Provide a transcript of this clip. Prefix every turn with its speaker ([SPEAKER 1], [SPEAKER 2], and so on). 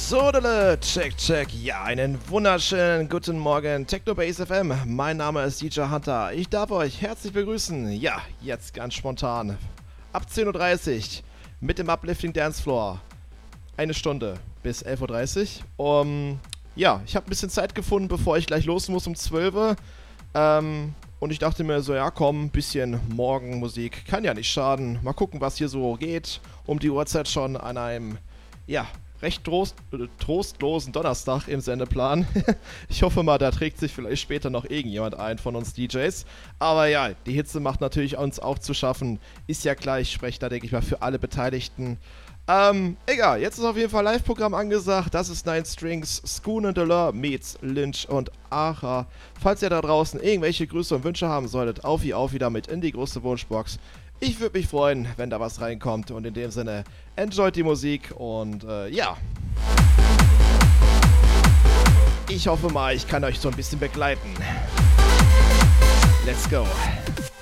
[SPEAKER 1] So, check. Ja, einen wunderschönen guten Morgen, Technobase FM. Mein Name ist DJ Hunter. Ich darf euch herzlich begrüßen. Ja, jetzt ganz spontan. Ab 10.30 Uhr mit dem Uplifting Dance Floor. Eine Stunde bis 11.30 Uhr. Ja, ich habe ein bisschen Zeit gefunden, bevor ich gleich los muss um 12 Uhr. Und ich dachte mir so, ja komm, ein bisschen Morgenmusik kann ja nicht schaden. Mal gucken, was hier so geht. Um die Uhrzeit schon an einem, ja, recht trostlosen Donnerstag im Sendeplan. Ich hoffe mal, da trägt sich vielleicht später noch irgendjemand ein von uns DJs. Aber ja, die Hitze macht natürlich uns auch zu schaffen. Ist ja klar, ich spreche da, denke ich mal, für alle Beteiligten. Egal, jetzt ist auf jeden Fall Live-Programm angesagt. Das ist Nine Strings, Schoon & Deleur meets Lynch und Acha. Falls ihr da draußen irgendwelche Grüße und Wünsche haben solltet, auf damit in die große Wunschbox. Ich würde mich freuen, wenn da was reinkommt. Und in dem Sinne, enjoyt die Musik und ja. Ich hoffe mal, ich kann euch so ein bisschen begleiten. Let's go.